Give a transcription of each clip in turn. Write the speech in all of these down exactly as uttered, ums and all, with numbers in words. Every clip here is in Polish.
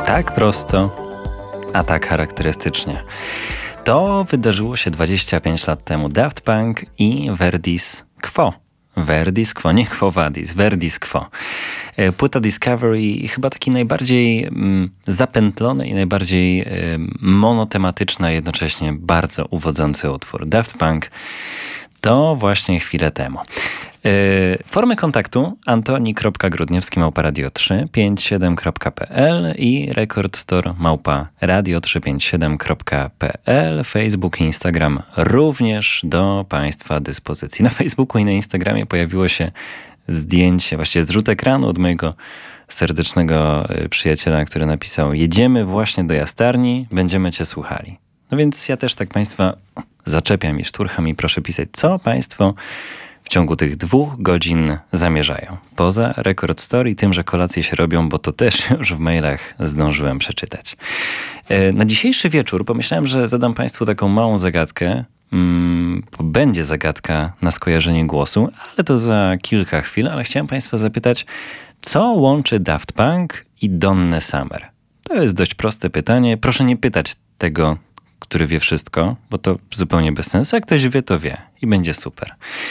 Tak prosto, a tak charakterystycznie. To wydarzyło się dwadzieścia pięć lat temu. Daft Punk i Verdis Quo. Verdis Quo, nie Quo Vadis, Verdis Quo. Płyta Discovery, chyba taki najbardziej mm, zapętlony i najbardziej y, monotematyczny, a jednocześnie bardzo uwodzący utwór. Daft Punk to właśnie chwilę temu. Yy, formy kontaktu antoni kropka grudniewski małpa radio trzy pięć siedem kropka p l i rekordstore małpa radio trzysta pięćdziesiąt siedem kropka p l. Facebook i Instagram również do Państwa dyspozycji. Na Facebooku i na Instagramie pojawiło się zdjęcie, właściwie zrzut ekranu od mojego serdecznego przyjaciela, który napisał: jedziemy właśnie do Jastarni, będziemy Cię słuchali. No więc ja też tak Państwa zaczepiam i szturcham i proszę pisać, co Państwo w ciągu tych dwóch godzin zamierzają. Poza Record Store i tym, że kolacje się robią, bo to też już w mailach zdążyłem przeczytać. Na dzisiejszy wieczór pomyślałem, że zadam Państwu taką małą zagadkę. Hmm, będzie zagadka na skojarzenie głosu, ale to za kilka chwil. Ale chciałem Państwa zapytać, co łączy Daft Punk i Donnę Summer? To jest dość proste pytanie. Proszę nie pytać tego, który wie wszystko, bo to zupełnie bez sensu. Jak ktoś wie, to wie i będzie super.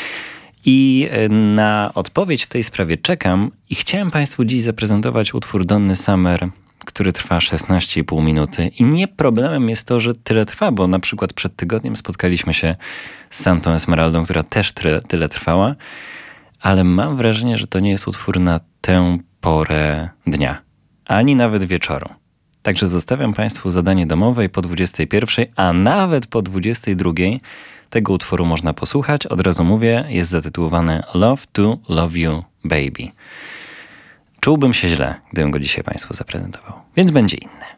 I na odpowiedź w tej sprawie czekam i chciałem Państwu dziś zaprezentować utwór Donny Summer, który trwa szesnaście i pół minuty. I nie problemem jest to, że tyle trwa, bo na przykład przed tygodniem spotkaliśmy się z Santą Esmeraldą, która też tyle, tyle trwała, ale mam wrażenie, że to nie jest utwór na tę porę dnia, ani nawet wieczoru. Także zostawiam Państwu zadanie domowe i po dwudziestej pierwszej, a nawet po dwudziestej drugiej tego utworu można posłuchać. Od razu mówię, jest zatytułowany Love to Love You Baby. Czułbym się źle, gdybym go dzisiaj Państwu zaprezentował, więc będzie inny.